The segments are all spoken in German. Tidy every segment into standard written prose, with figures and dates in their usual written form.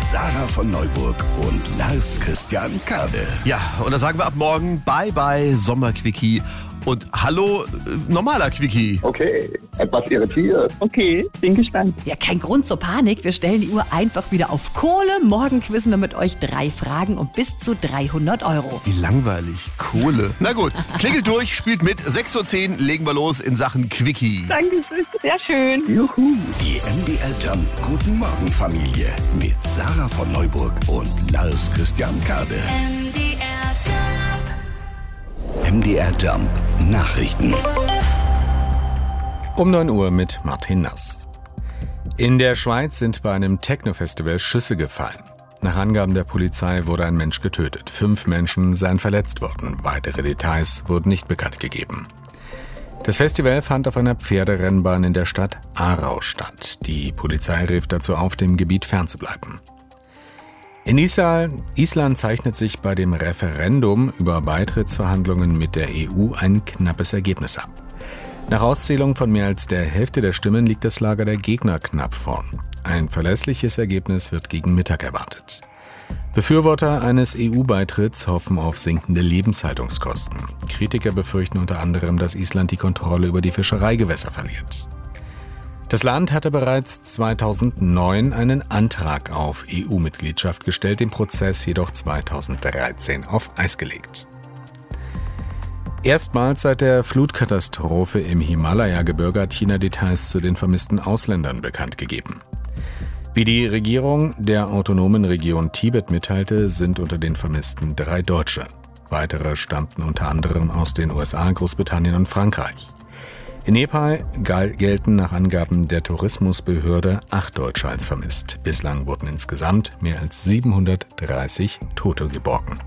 Sarah von Neuburg und Lars Christian Kade. Ja, und da sagen wir ab morgen Bye-bye Sommerquickie und hallo normaler Quickie. Okay, etwas irritiert. Okay, bin gespannt. Ja, kein Grund zur Panik. Wir stellen die Uhr einfach wieder auf Kohle. Morgen quizzen wir mit euch 3 Fragen um bis zu 300 €. Wie langweilig. Kohle. Na gut, klingelt durch, spielt mit. 6:10 Uhr legen wir los in Sachen Quickie. Dankeschön, sehr schön. Juhu. Die MDR Jump Guten Morgen Familie mit Sarah von Neuburg und Lars Christian Kade. MDR Jump Nachrichten. Um 9 Uhr mit Martin Nass. In der Schweiz sind bei einem Techno-Festival Schüsse gefallen. Nach Angaben der Polizei wurde ein Mensch getötet. 5 Menschen seien verletzt worden. Weitere Details wurden nicht bekannt gegeben. Das Festival fand auf einer Pferderennbahn in der Stadt Aarau statt. Die Polizei rief dazu auf, dem Gebiet fernzubleiben. In Island zeichnet sich bei dem Referendum über Beitrittsverhandlungen mit der EU ein knappes Ergebnis ab. Nach Auszählung von mehr als der Hälfte der Stimmen liegt das Lager der Gegner knapp vorn. Ein verlässliches Ergebnis wird gegen Mittag erwartet. Befürworter eines EU-Beitritts hoffen auf sinkende Lebenshaltungskosten. Kritiker befürchten unter anderem, dass Island die Kontrolle über die Fischereigewässer verliert. Das Land hatte bereits 2009 einen Antrag auf EU-Mitgliedschaft gestellt, den Prozess jedoch 2013 auf Eis gelegt. Erstmals seit der Flutkatastrophe im Himalaya-Gebirge hat China Details zu den vermissten Ausländern bekannt gegeben. Wie die Regierung der autonomen Region Tibet mitteilte, sind unter den Vermissten 3 Deutsche. Weitere stammten unter anderem aus den USA, Großbritannien und Frankreich. In Nepal gelten nach Angaben der Tourismusbehörde 8 Deutsche als vermisst. Bislang wurden insgesamt mehr als 730 Tote geborgen.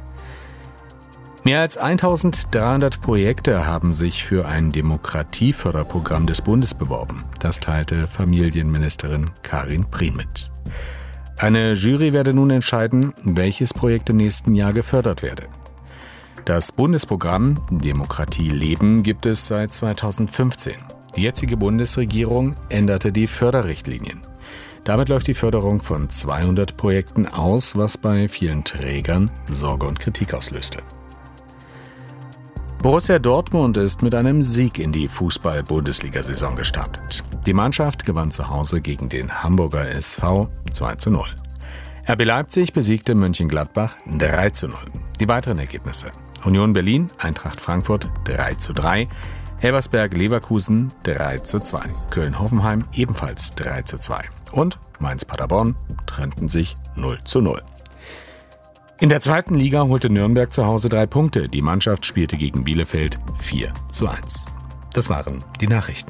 Mehr als 1300 Projekte haben sich für ein Demokratieförderprogramm des Bundes beworben. Das teilte Familienministerin Karin Prien mit. Eine Jury werde nun entscheiden, welches Projekt im nächsten Jahr gefördert werde. Das Bundesprogramm Demokratie leben gibt es seit 2015. Die jetzige Bundesregierung änderte die Förderrichtlinien. Damit läuft die Förderung von 200 Projekten aus, was bei vielen Trägern Sorge und Kritik auslöste. Borussia Dortmund ist mit einem Sieg in die Fußball-Bundesliga-Saison gestartet. Die Mannschaft gewann zu Hause gegen den Hamburger SV 2:0. RB Leipzig besiegte Mönchengladbach 3:0. Die weiteren Ergebnisse: Union Berlin, Eintracht Frankfurt 3:3, Elversberg-Leverkusen 3:2, Köln-Hoffenheim ebenfalls 3:2 und Mainz-Paderborn trennten sich 0:0. In der 2. Liga holte Nürnberg zu Hause 3 Punkte. Die Mannschaft spielte gegen Bielefeld 4:1. Das waren die Nachrichten.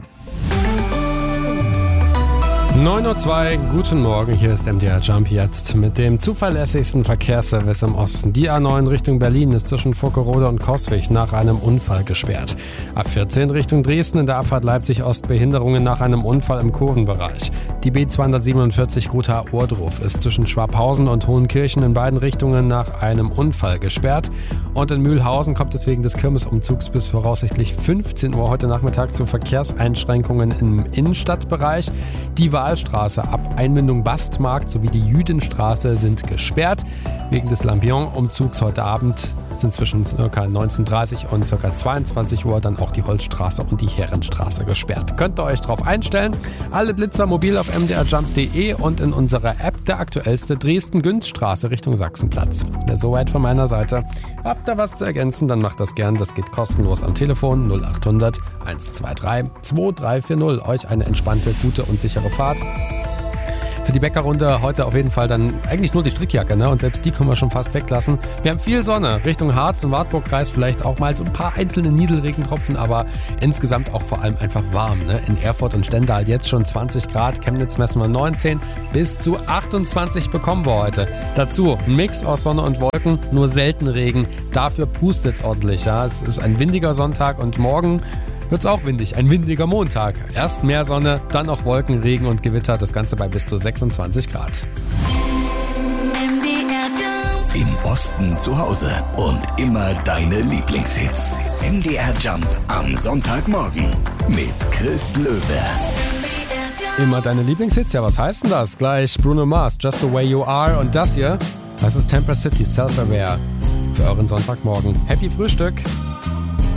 9:02 Uhr, guten Morgen, hier ist MDR Jump jetzt mit dem zuverlässigsten Verkehrsservice im Osten. Die A9 Richtung Berlin ist zwischen Vockerode und Coswig nach einem Unfall gesperrt. A14 Richtung Dresden in der Abfahrt Leipzig-Ost Behinderungen nach einem Unfall im Kurvenbereich. Die B247 Gotha-Ohrdruf ist zwischen Schwabhausen und Hohenkirchen in beiden Richtungen nach einem Unfall gesperrt. Und in Mühlhausen kommt es wegen des Kirmesumzugs bis voraussichtlich 15 Uhr heute Nachmittag zu Verkehrseinschränkungen im Innenstadtbereich. Die Wahlstraße ab Einmündung Bastmarkt sowie die Jüdenstraße sind gesperrt. Wegen des Lampion-Umzugs heute Abend sind zwischen ca. 19:30 und ca. 22 Uhr dann auch die Holzstraße und die Herrenstraße gesperrt. Könnt ihr euch drauf einstellen. Alle Blitzer mobil auf mdrjump.de und in unserer App der aktuellste Dresden-Günzstraße Richtung Sachsenplatz. Ja, soweit von meiner Seite. Habt ihr was zu ergänzen, dann macht das gern. Das geht kostenlos am Telefon 0800 123 2340. Euch eine entspannte, gute und sichere Fahrt. Für die Bäckerrunde heute auf jeden Fall dann eigentlich nur die Strickjacke, ne? Und selbst die können wir schon fast weglassen. Wir haben viel Sonne, Richtung Harz und Wartburgkreis vielleicht auch mal so ein paar einzelne Nieselregentropfen, aber insgesamt auch vor allem einfach warm, ne? In Erfurt und Stendal jetzt schon 20 Grad, Chemnitz messen wir 19, bis zu 28 bekommen wir heute. Dazu ein Mix aus Sonne und Wolken, nur selten Regen, dafür pustet es ordentlich, ja? Es ist ein windiger Sonntag und morgen wird's auch windig. Ein windiger Montag. Erst mehr Sonne, dann auch Wolken, Regen und Gewitter. Das Ganze bei bis zu 26 Grad. Im Osten zu Hause und immer deine Lieblingshits. MDR Jump am Sonntagmorgen mit Chris Löwe. MDR Jump. Immer deine Lieblingshits, ja, was heißt denn das? Gleich Bruno Mars, Just the Way You Are, und das hier, das ist Temper City, Self-Aware. Für euren Sonntagmorgen. Happy Frühstück!